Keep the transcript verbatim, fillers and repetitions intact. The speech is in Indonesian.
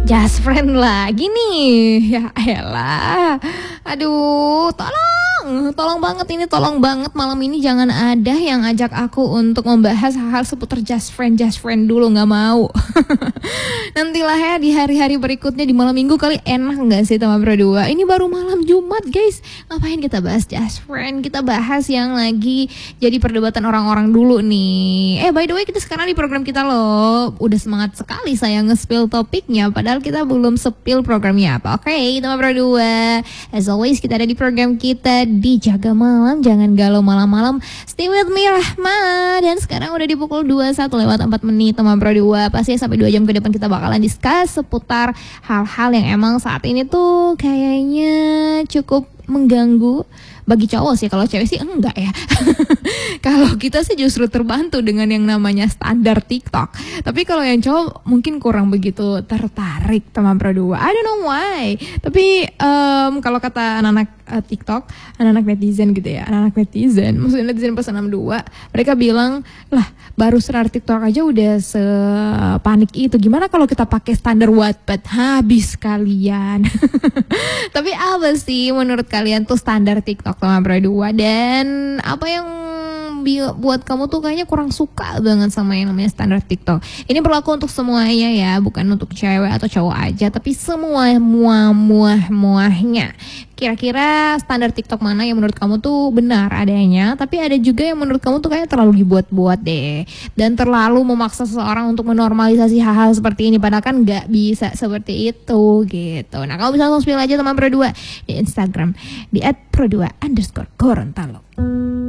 Just friend lagi nih. Ya elah. Aduh, tolong. Tolong banget ini, tolong banget malam ini jangan ada yang ajak aku untuk membahas hal-hal seputar just friend, just friend dulu, gak mau. Nantilah ya di hari-hari berikutnya, di malam minggu kali enak gak sih teman berdua? Ini baru malam Jumat guys. Ngapain kita bahas just friend? Kita bahas yang lagi jadi perdebatan orang-orang dulu nih. Eh by the way kita sekarang di program kita loh. Udah semangat sekali saya nge-spill topiknya. Padahal kita belum spill programnya apa. Oke okay, teman berdua. As always kita ada di program kita di Jaga Malam. Jangan galau malam-malam. Stay with me Rahma. Dan sekarang udah di pukul dua puluh satu lewat empat menit teman berdua. Pasti sampai dua jam ke depan kita bakalan discuss seputar hal-hal yang emang saat ini tuh kayaknya cukup mengganggu bagi cowok sih. Kalau cewek sih enggak ya. Kalau kita sih justru terbantu dengan yang namanya standar TikTok. Tapi kalau yang cowok mungkin kurang begitu tertarik teman berdua. I don't know why. Tapi um, kalau kata anak-anak uh, TikTok, anak-anak netizen gitu ya, anak-anak netizen, maksudnya netizen plus enam dua, mereka bilang lah baru standar TikTok aja udah sepanik itu. Gimana kalau kita pakai standar Wattpad? Habis kalian. Tapi apa sih menurut kalian tuh standar TikTok teman berdua? Dan apa yang buat kamu tuh kayaknya kurang suka banget sama yang namanya standar TikTok? Ini berlaku untuk semuanya ya, bukan untuk cewek atau cowok aja, tapi semua muah muah muahnya. Kira-kira standar TikTok mana yang menurut kamu tuh benar adanya, tapi ada juga yang menurut kamu tuh kayaknya terlalu dibuat-buat deh, dan terlalu memaksa seseorang untuk menormalisasi hal-hal seperti ini, padahal kan nggak bisa seperti itu gitu. Nah kamu bisa langsung spill aja teman berdua di Instagram di at pro dua underscore Gorontalo.